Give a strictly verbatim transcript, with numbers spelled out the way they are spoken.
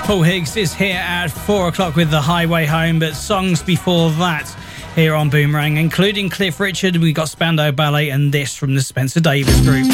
Paul Higgs is here at four o'clock with The Highway Home, but songs before that here on Boomerang, including Cliff Richard, we got Spandau Ballet and this from the Spencer Davis Group.